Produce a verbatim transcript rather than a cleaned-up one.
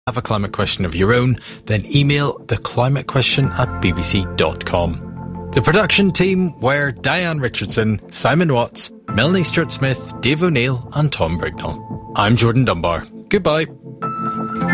Have a climate question of your own, then email theclimatequestion at bbc dot com. The production team were Diane Richardson, Simon Watts, Melanie Stewart-Smith, Dave O'Neill and Tom Brignall. I'm Jordan Dunbar. Goodbye.